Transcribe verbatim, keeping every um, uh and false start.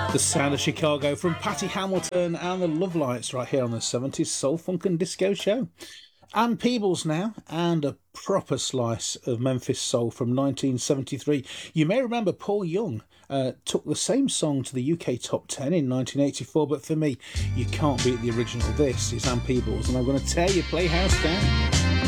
The sound of Chicago from Patty Hamilton and the Love Lights right here on the seventies Soul, Funk and Disco Show. Ann Peebles now, and a proper slice of Memphis Soul from nineteen seventy-three. You may remember Paul Young uh, took the same song to the U K Top ten in nineteen eighty-four, but for me, you can't beat the original. This is Ann Peebles, and I'm going to tear your playhouse down.